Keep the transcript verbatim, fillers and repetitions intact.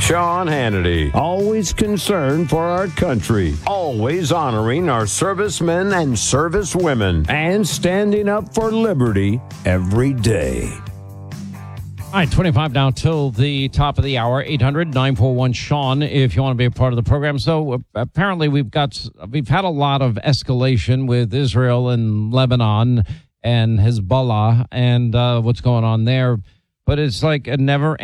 Sean Hannity, always concerned for our country, always honoring our servicemen and servicewomen, and standing up for liberty every day. All right, twenty-five now till the top of the hour, eight hundred nine four one Sean if you want to be a part of the program. So uh, apparently we've got, we've had a lot of escalation with Israel and Lebanon and Hezbollah and uh, what's going on there. But it's like a never